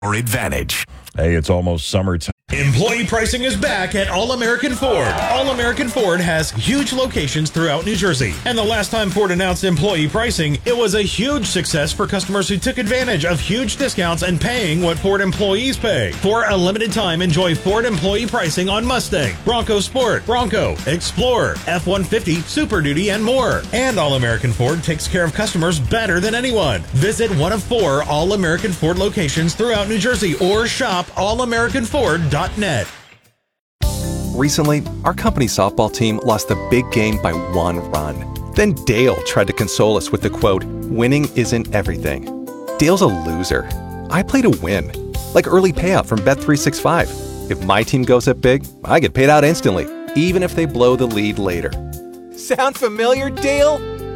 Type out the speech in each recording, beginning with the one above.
Or advantage. Hey, it's almost summertime. Employee pricing is back at All-American Ford. All-American Ford has huge locations throughout New Jersey. And the last time Ford announced employee pricing, it was a huge success for customers who took advantage of huge discounts and paying what Ford employees pay. For a limited time, enjoy Ford employee pricing on Mustang, Bronco Sport, Bronco, Explorer, F-150, Super Duty, and more. And All-American Ford takes care of customers better than anyone. Visit one of 4 All-American Ford locations throughout New Jersey or shop allamericanford.net. Recently, our company softball team lost the big game by 1 run. Then Dale tried to console us with the quote, "Winning isn't everything." Dale's a loser. I play to win. Like early payout from Bet365. If my team goes up big, I get paid out instantly, even if they blow the lead later. Sound familiar, Dale?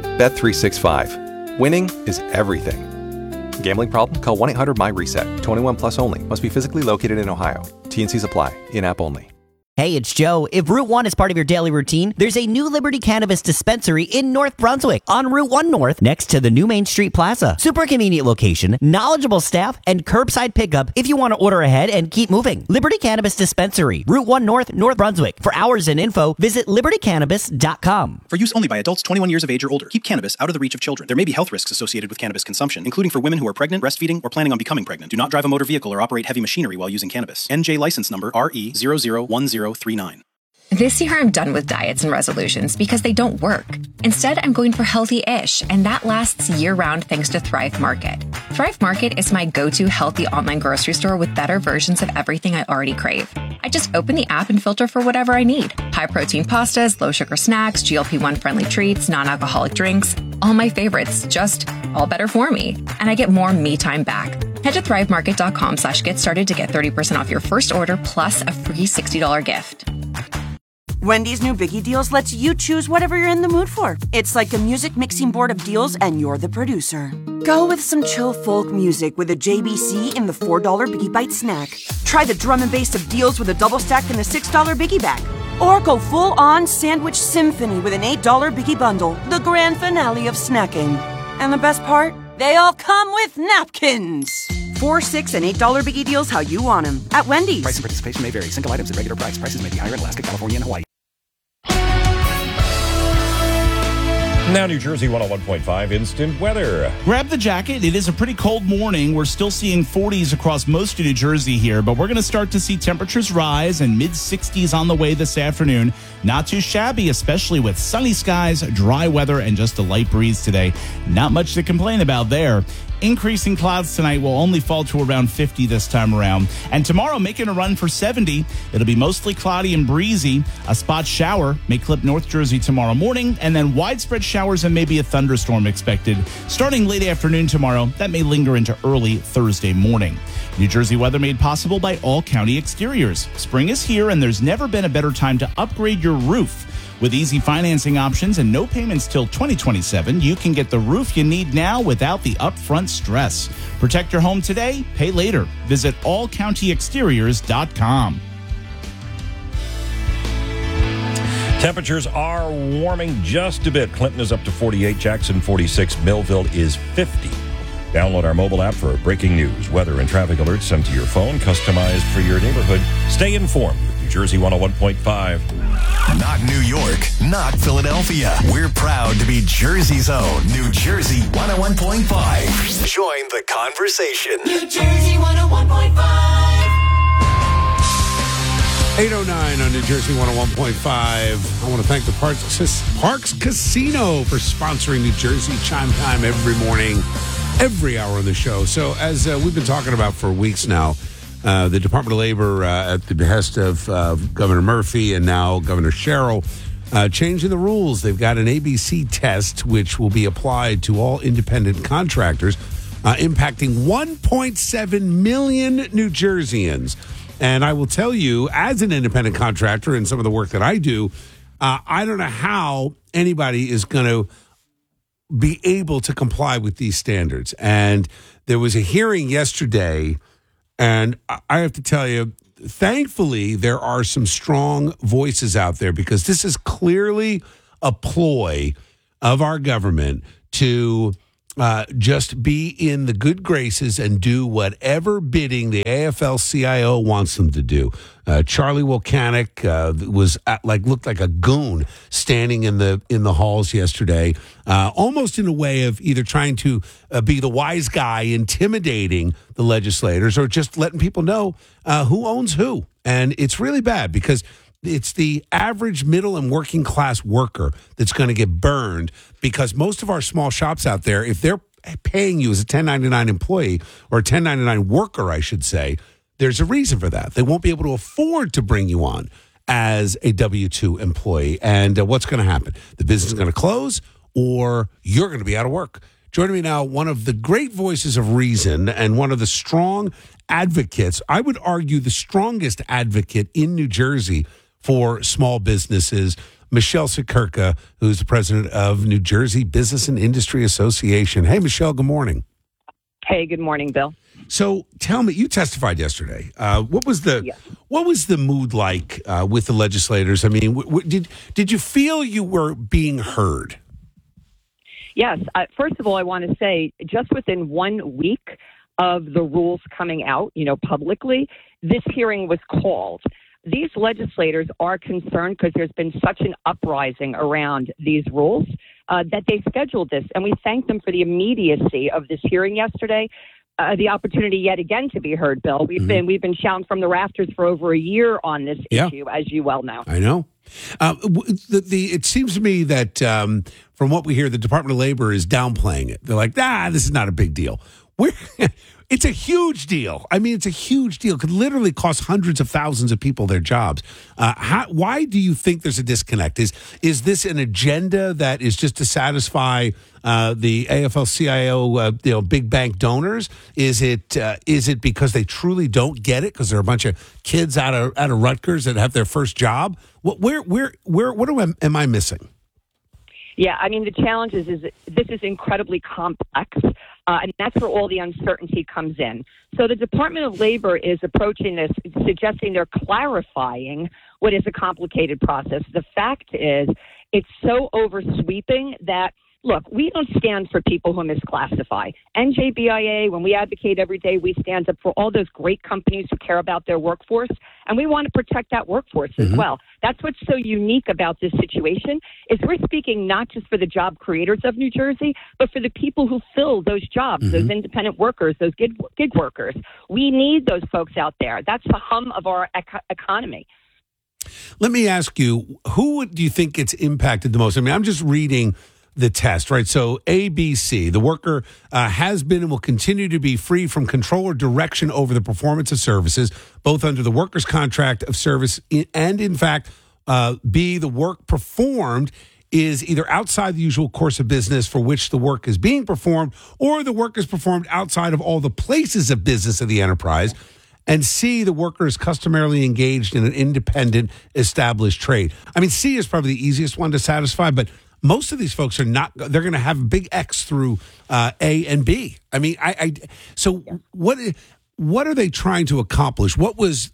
Bet365. Winning is everything. Gambling problem? Call 1-800-MY-RESET. 21 plus only. Must be physically located in Ohio. T&Cs apply. In-app only. Hey, it's Joe. If Route 1 is part of your daily routine, there's a new Liberty Cannabis dispensary in North Brunswick on Route 1 North next to the new Main Street Plaza. Super convenient location, knowledgeable staff, and curbside pickup if you want to order ahead and keep moving. Liberty Cannabis Dispensary, Route 1 North, North Brunswick. For hours and info, visit libertycannabis.com. For use only by adults 21 years of age or older. Keep cannabis out of the reach of children. There may be health risks associated with cannabis consumption, including for women who are pregnant, breastfeeding, or planning on becoming pregnant. Do not drive a motor vehicle or operate heavy machinery while using cannabis. NJ license number RE001039. This year, I'm done with diets and resolutions because they don't work. Instead, I'm going for healthy-ish, and that lasts year-round thanks to Thrive Market. Thrive Market is my go-to healthy online grocery store with better versions of everything I already crave. I just open the app and filter for whatever I need. High-protein pastas, low-sugar snacks, GLP-1 friendly treats, non-alcoholic drinks. All my favorites, just all better for me. And I get more me time back. Head to thrivemarket.com/get started to get 30% off your first order plus a free $60 gift. Wendy's new Biggie Deals lets you choose whatever you're in the mood for. It's like a music mixing board of deals, and you're the producer. Go with some chill folk music with a JBC in the $4 Biggie Bite snack. Try the drum and bass of deals with a double stack in the $6 Biggie bag. Or go full-on sandwich symphony with an $8 Biggie bundle, the grand finale of snacking. And the best part? They all come with napkins. $4, $6, and $8 Biggie Deals how you want them at Wendy's. Price and participation may vary. Single items at regular price. Prices may be higher in Alaska, California, and Hawaii. Now New Jersey 101.5 instant weather. Grab the jacket. It is a pretty cold morning. We're still seeing 40s across most of New Jersey here, but we're going to start to see temperatures rise and mid-60s on the way this afternoon. Not too shabby, especially with sunny skies, dry weather, and just a light breeze today. Not much to complain about there. Increasing clouds tonight will only fall to around 50 this time around. And tomorrow, making a run for 70. It'll be mostly cloudy and breezy. A spot shower may clip North Jersey tomorrow morning, and then widespread showers and maybe a thunderstorm expected. Starting late afternoon tomorrow, that may linger into early Thursday morning. New Jersey weather made possible by All County Exteriors. Spring is here, and there's never been a better time to upgrade your roof. With easy financing options and no payments till 2027, you can get the roof you need now without the upfront stress. Protect your home today, pay later. Visit allcountyexteriors.com. Temperatures are warming just a bit. Clinton is up to 48, Jackson 46, Millville is 50. Download our mobile app for breaking news, weather, and traffic alerts sent to your phone, customized for your neighborhood. Stay informed with New Jersey 101.5. Not New York, not Philadelphia. We're proud to be Jersey's own New Jersey 101.5. Join the conversation. New Jersey 101.5. 8:09 on New Jersey 101.5. I want to thank the Parks Casino for sponsoring New Jersey Chime Time every morning, every hour of the show. So as we've been talking about for weeks now, the Department of Labor, at the behest of Governor Murphy and now Governor Sherrill, changing the rules. They've got an ABC test which will be applied to all independent contractors, impacting 1.7 million New Jerseyans. And I will tell you, as an independent contractor and some of the work that I do, I don't know how anybody is going to be able to comply with these standards. And there was a hearing yesterday, and I have to tell you, thankfully, there are some strong voices out there, because this is clearly a ploy of our government to just be in the good graces and do whatever bidding the AFL-CIO wants them to do. Charlie Wilcanic looked like a goon standing in the halls yesterday, almost in a way of either trying to be the wise guy, intimidating the legislators, or just letting people know who owns who. And it's really bad because it's the average middle and working class worker that's going to get burned, because most of our small shops out there, if they're paying you as a 1099 employee or a 1099 worker, I should say, there's a reason for that. They won't be able to afford to bring you on as a W-2 employee. And what's going to happen? The business is going to close, or you're going to be out of work. Joining me now, one of the great voices of reason and one of the strong advocates, I would argue the strongest advocate in New Jersey for small businesses, Michelle Sikirka, who's the president of New Jersey Business and Industry Association. Hey, Michelle, good morning. Hey, good morning, Bill. So tell me, you testified yesterday. What was the mood like with the legislators? I mean, did you feel you were being heard? Yes. First of all, I want to say just within 1 week of the rules coming out, publicly, this hearing was called. These legislators are concerned because there's been such an uprising around these rules that they scheduled this. And we thank them for the immediacy of this hearing yesterday. The opportunity yet again to be heard, Bill. We've been shouting from the rafters for over a year on this issue, as you well know. I know. It seems to me that from what we hear, the Department of Labor is downplaying it. They're like, this is not a big deal. It's a huge deal. I mean, it's a huge deal. It could literally cost hundreds of thousands of people their jobs. Why do you think there's a disconnect? Is this an agenda that is just to satisfy the AFL-CIO, big bank donors? Is it because they truly don't get it because there are a bunch of kids out of Rutgers that have their first job? What am I missing? Yeah, I mean, the challenge is this is incredibly complex, and that's where all the uncertainty comes in. So the Department of Labor is approaching this, suggesting they're clarifying what is a complicated process. The fact is, it's so oversweeping that, look, we don't stand for people who misclassify. NJBIA, when we advocate every day, we stand up for all those great companies who care about their workforce, and we want to protect that workforce as well. That's what's so unique about this situation, is we're speaking not just for the job creators of New Jersey, but for the people who fill those jobs, those independent workers, those gig workers. We need those folks out there. That's the hum of our economy. Let me ask you, who do you think gets impacted the most? I mean, I'm just reading the test, right? So ABC, the worker has been and will continue to be free from control or direction over the performance of services, both under the worker's contract of service and, in fact, B, the work performed is either outside the usual course of business for which the work is being performed, or the work is performed outside of all the places of business of the enterprise. And C, the worker is customarily engaged in an independent, established trade. I mean, C is probably the easiest one to satisfy, but most of these folks are not. They're going to have a big X through A and B. I mean, So what are they trying to accomplish? What is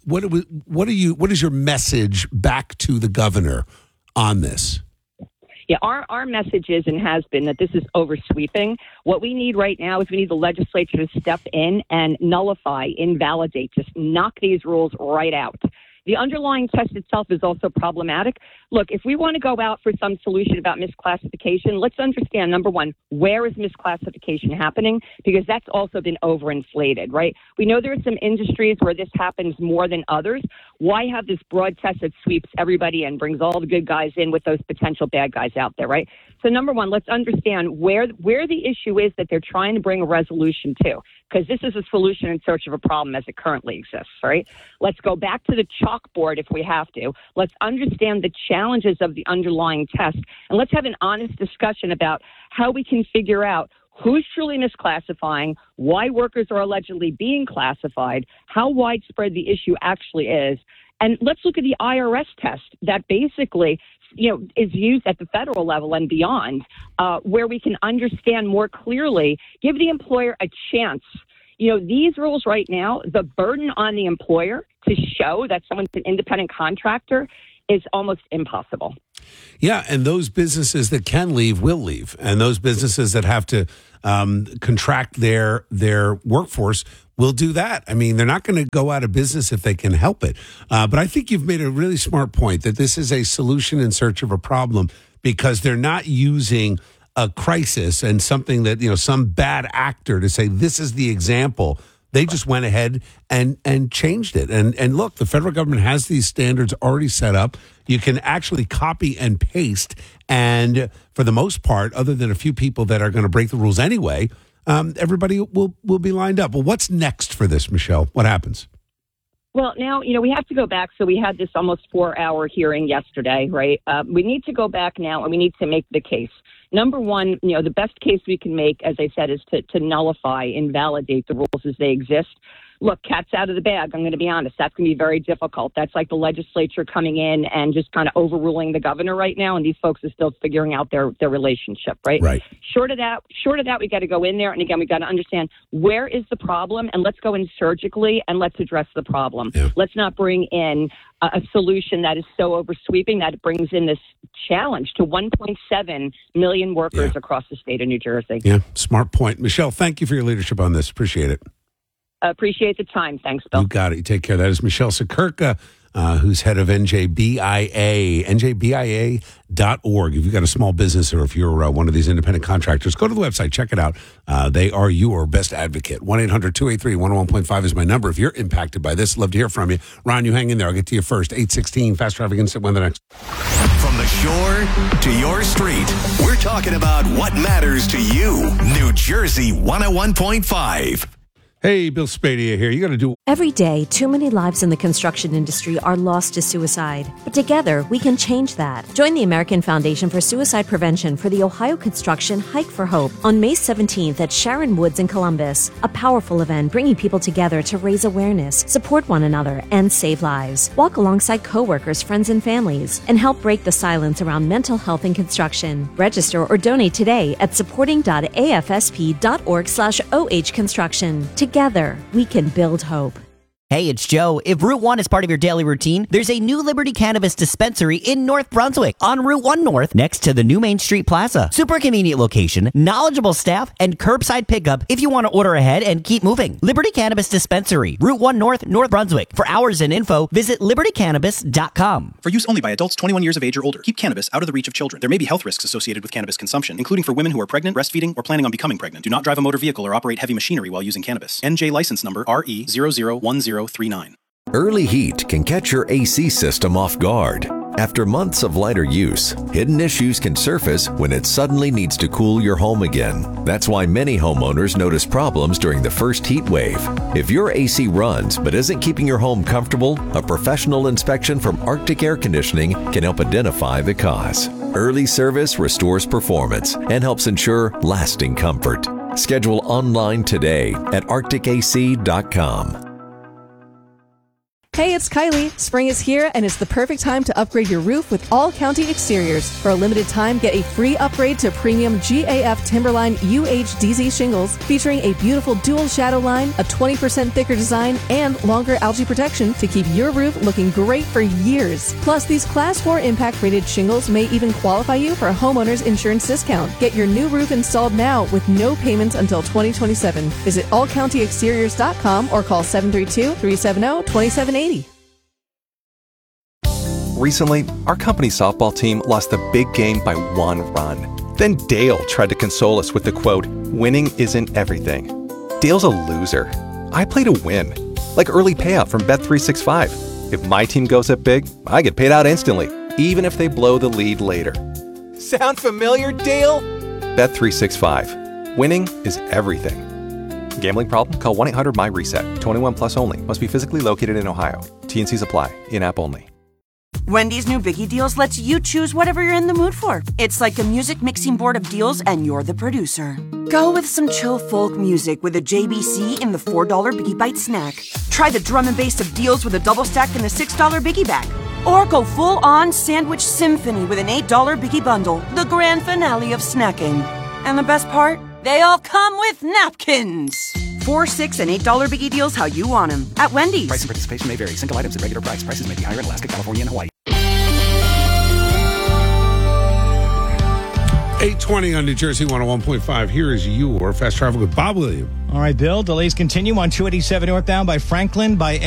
your message back to the governor on this? Yeah, our message is and has been that this is oversweeping. What we need right now is we need the legislature to step in and nullify, invalidate, just knock these rules right out. The underlying test itself is also problematic. Look, if we want to go out for some solution about misclassification, let's understand, number one, where is misclassification happening? Because that's also been overinflated, right? We know there are some industries where this happens more than others. Why have this broad test that sweeps everybody and brings all the good guys in with those potential bad guys out there, right? So number one, let's understand where the issue is that they're trying to bring a resolution to, because this is a solution in search of a problem as it currently exists, right? Let's go back to the chalkboard if we have to. Let's understand the challenges of the underlying test, and let's have an honest discussion about how we can figure out who's truly misclassifying, why workers are allegedly being classified, how widespread the issue actually is. And let's look at the IRS test that basically, is used at the federal level and beyond, where we can understand more clearly, give the employer a chance. These rules right now, the burden on the employer to show that someone's an independent contractor is almost impossible. Yeah, and those businesses that can leave will leave, and those businesses that have to contract their workforce will do that. I mean, they're not going to go out of business if they can help it. But I think you've made a really smart point that this is a solution in search of a problem, because they're not using a crisis and something that, some bad actor to say this is the example. They just went ahead and changed it. And look, the federal government has these standards already set up. You can actually copy and paste. And for the most part, other than a few people that are going to break the rules anyway, everybody will be lined up. Well, what's next for this, Michelle? What happens? Well, now, we have to go back. So we had this almost 4-hour hearing yesterday, right? We need to go back now, and we need to make the case. Number one, the best case we can make, as I said, is to nullify, invalidate the rules as they exist. Look, cat's out of the bag. I'm going to be honest. That's going to be very difficult. That's like the legislature coming in and just kind of overruling the governor right now, and these folks are still figuring out their relationship, right? Right. Short of that, we got to go in there, and again, we got to understand where is the problem, and let's go in surgically and let's address the problem. Yeah. Let's not bring in a solution that is so oversweeping that it brings in this challenge to 1.7 million workers across the state of New Jersey. Yeah, smart point. Michelle, thank you for your leadership on this. Appreciate it. Appreciate the time. Thanks, Bill. You got it. You take care. That is Michelle Sakurka, who's head of NJBIA, njbia.org. If you've got a small business or if you're one of these independent contractors, go to the website. Check it out. They are your best advocate. 1-800-283-101.5 is my number. If you're impacted by this, love to hear from you. Ron, you hang in there. I'll get to you first. 816, Fast Traffic Instant. When the next. From the shore to your street, we're talking about what matters to you. New Jersey 101.5. Hey, Bill Spadia here. You got to do. Every day, too many lives in the construction industry are lost to suicide. But together, we can change that. Join the American Foundation for Suicide Prevention for the Ohio Construction Hike for Hope on May 17th at Sharon Woods in Columbus. A powerful event bringing people together to raise awareness, support one another, and save lives. Walk alongside coworkers, friends, and families, and help break the silence around mental health in construction. Register or donate today at supporting.afsp.org/ohconstruction. Together, we can build hope. Hey, it's Joe. If Route 1 is part of your daily routine, there's a new Liberty Cannabis dispensary in North Brunswick on Route 1 North next to the new Main Street Plaza. Super convenient location, knowledgeable staff, and curbside pickup if you want to order ahead and keep moving. Liberty Cannabis Dispensary, Route 1 North, North Brunswick. For hours and info, visit libertycannabis.com. For use only by adults 21 years of age or older. Keep cannabis out of the reach of children. There may be health risks associated with cannabis consumption, including for women who are pregnant, breastfeeding, or planning on becoming pregnant. Do not drive a motor vehicle or operate heavy machinery while using cannabis. NJ license number RE001039. Early heat can catch your AC system off guard. After months of lighter use, hidden issues can surface when it suddenly needs to cool your home again. That's why many homeowners notice problems during the first heat wave. If your AC runs but isn't keeping your home comfortable, a professional inspection from Arctic Air Conditioning can help identify the cause. Early service restores performance and helps ensure lasting comfort. Schedule online today at arcticac.com. Hey, it's Kylie. Spring is here, and it's the perfect time to upgrade your roof with All County Exteriors. For a limited time, get a free upgrade to premium GAF Timberline UHDZ shingles, featuring a beautiful dual shadow line, a 20% thicker design, and longer algae protection to keep your roof looking great for years. Plus, these Class 4 impact-rated shingles may even qualify you for a homeowner's insurance discount. Get your new roof installed now with no payments until 2027. Visit allcountyexteriors.com or call 732-370-2780. Recently, our company softball team lost the big game by 1 run. Then Dale tried to console us with the quote, "Winning isn't everything." Dale's a loser. I play to win. Like early payout from Bet365. If my team goes up big, I get paid out instantly, even if they blow the lead later. Sound familiar, Dale? Bet365. Winning is everything. Gambling problem? Call 1-800-MY-RESET. 21 plus only. Must be physically located in Ohio. T&Cs apply. In-app only. Wendy's new Biggie Deals lets you choose whatever you're in the mood for. It's like a music mixing board of deals, and you're the producer. Go with some chill folk music with a JBC in the $4 Biggie Bite snack. Try the drum and bass of deals with a double stack in the $6 Biggie Bag. Or go full-on sandwich symphony with an $8 Biggie Bundle, the grand finale of snacking. And the best part? They all come with napkins. $4, $6, and $8 Biggie Deals how you want them. At Wendy's. Price and participation may vary. Single items at regular price. Prices may be higher in Alaska, California, and Hawaii. 8:20 on New Jersey 101.5. Here is your Fast Traffic with Bob Williams. All right, Bill. Delays continue on 287 northbound by Franklin by